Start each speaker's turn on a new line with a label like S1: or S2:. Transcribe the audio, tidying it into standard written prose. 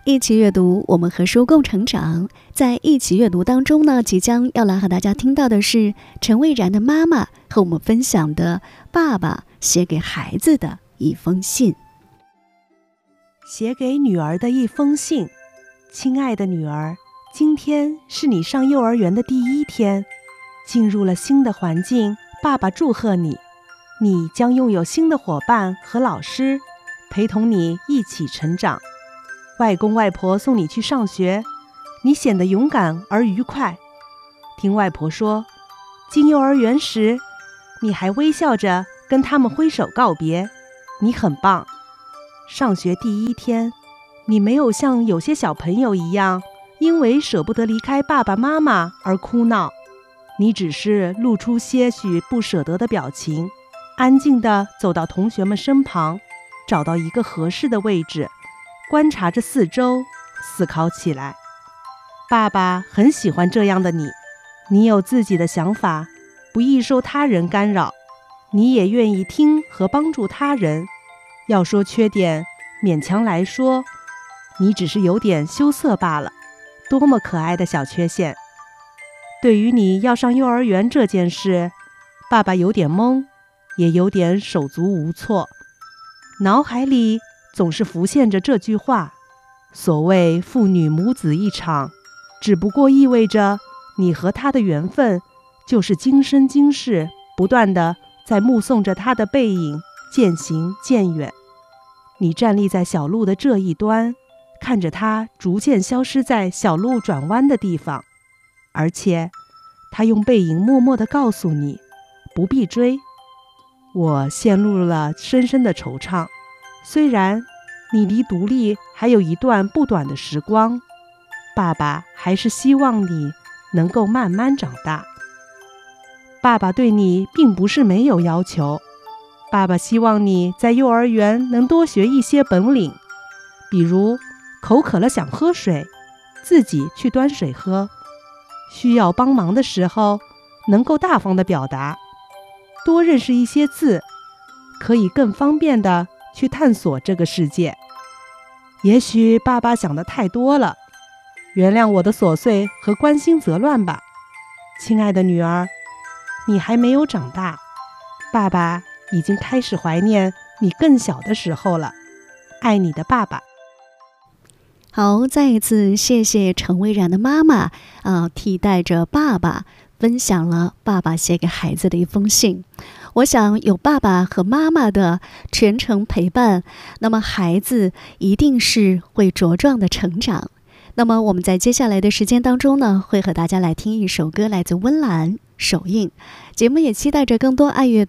S1: 一起阅读，我们和书共成长。在一起阅读当中呢，即将要来和大家听到的是陈蔚然的妈妈和我们分享的爸爸写给孩子的一封信。
S2: 写给女儿的一封信。亲爱的女儿，今天是你上幼儿园的第一天，进入了新的环境，爸爸祝贺你。你将拥有新的伙伴和老师，陪同你一起成长。外公外婆送你去上学，你显得勇敢而愉快。听外婆说，进幼儿园时，你还微笑着跟他们挥手告别，你很棒。上学第一天，你没有像有些小朋友一样，因为舍不得离开爸爸妈妈而哭闹，你只是露出些许不舍得的表情，安静地走到同学们身旁，找到一个合适的位置，观察着四周，思考起来。爸爸很喜欢这样的你，你有自己的想法，不易受他人干扰，你也愿意听和帮助他人。要说缺点，勉强来说，你只是有点羞涩罢了，多么可爱的小缺陷。对于你要上幼儿园这件事，爸爸有点懵，也有点手足无措，脑海里总是浮现着这句话：所谓父女母子一场，只不过意味着你和他的缘分就是今生今世不断地在目送着他的背影渐行渐远。你站立在小路的这一端，看着他逐渐消失在小路转弯的地方，而且他用背影默默地告诉你，不必追。我陷入了深深的惆怅。虽然你离独立还有一段不短的时光，爸爸还是希望你能够慢慢长大。爸爸对你并不是没有要求，爸爸希望你在幼儿园能多学一些本领，比如口渴了想喝水，自己去端水喝，需要帮忙的时候能够大方地表达，多认识一些字，可以更方便地去探索这个世界。也许爸爸想得太多了，原谅我的琐碎和关心则乱吧。亲爱的女儿，你还没有长大，爸爸已经开始怀念你更小的时候了。爱你的爸爸。
S1: 好，再一次谢谢陈蔚然的妈妈替代着爸爸分享了爸爸写给孩子的一封信。我想有爸爸和妈妈的全程陪伴，那么孩子一定是会茁壮的成长。那么我们在接下来的时间当中呢，会和大家来听一首歌，来自温岚《手印》。节目也期待着更多爱阅